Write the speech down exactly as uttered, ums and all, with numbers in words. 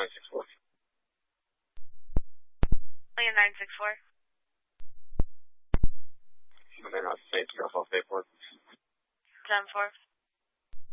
nine six four. Alien nine six four. And then I'll say off eight four. ten four.